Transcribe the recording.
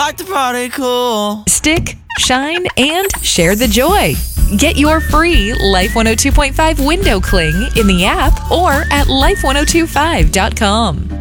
like to party cool. Stick, shine, and share the joy. Get your free Life 102.5 window cling in the app or at life1025.com.